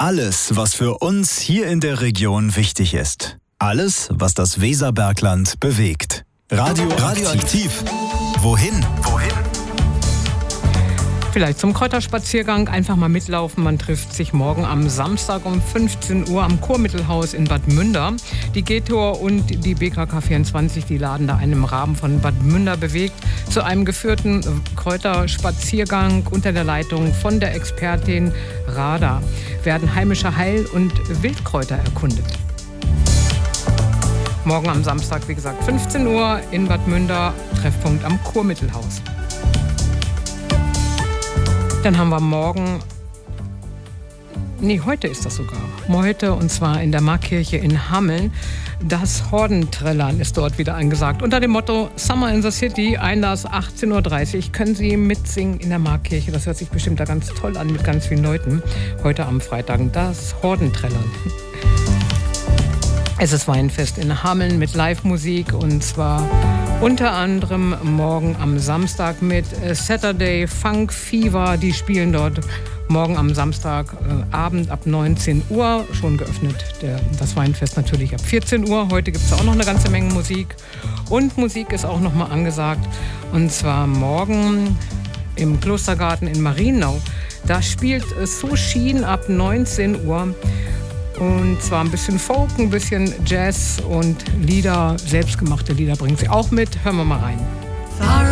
Alles, was für uns hier in der Region wichtig ist. Alles, was das Weserbergland bewegt. Radioaktiv. Wohin? Vielleicht zum Kräuterspaziergang, einfach mal mitlaufen. Man trifft sich morgen am Samstag um 15 Uhr am Kurmittelhaus in Bad Münder. Die G-Tour und die BKK 24, die laden da einen im Rahmen von Bad Münder bewegt zu einem geführten Kräuterspaziergang unter der Leitung von der Expertin Rada. Werden heimische Heil- und Wildkräuter erkundet. Morgen am Samstag, wie gesagt, 15 Uhr in Bad Münder, Treffpunkt am Kurmittelhaus. Dann haben wir heute ist das sogar. Heute, und zwar in der Markkirche in Hameln. Das Hordenträllern ist dort wieder angesagt. Unter dem Motto Summer in the City, Einlass 18.30 Uhr, können Sie mitsingen in der Markkirche. Das hört sich bestimmt da ganz toll an mit ganz vielen Leuten. Heute am Freitag das Hordenträllern. Es ist Weinfest in Hameln mit Live-Musik, und zwar unter anderem morgen am Samstag mit Saturday Funk Fever. Die spielen dort morgen am Samstagabend ab 19 Uhr. Schon geöffnet das Weinfest natürlich ab 14 Uhr. Heute gibt es auch noch eine ganze Menge Musik. Und Musik ist auch noch mal angesagt. Und zwar morgen im Klostergarten in Marienau. Da spielt Sushin ab 19 Uhr. Und zwar ein bisschen Folk, ein bisschen Jazz und Lieder, selbstgemachte Lieder bringen sie auch mit. Hören wir mal rein.